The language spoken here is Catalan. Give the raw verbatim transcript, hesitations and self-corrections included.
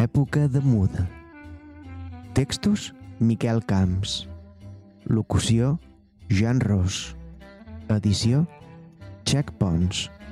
Època de muda. Textos: Miquel Camps. Locució: Jan Ros. Edició: Txec Pons.